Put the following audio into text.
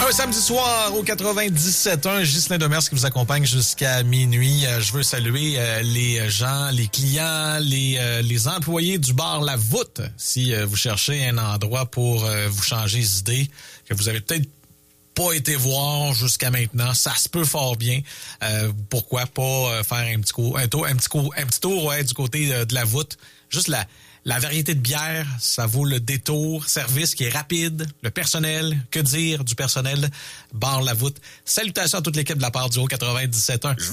Un samedi soir au 97.1, Ghislain Demers qui vous accompagne jusqu'à minuit. Je veux saluer les gens, les clients, les employés du bar La Voûte. Si vous cherchez un endroit pour vous changer les idées, que vous avez peut-être pas été voir jusqu'à maintenant, ça se peut fort bien. Pourquoi pas faire un petit tour du côté de La Voûte. Juste la variété de bière, ça vaut le détour. Service qui est rapide. Le personnel, que dire du personnel? Bar La Voûte. Salutations à toute l'équipe de la part du Haut 97.1.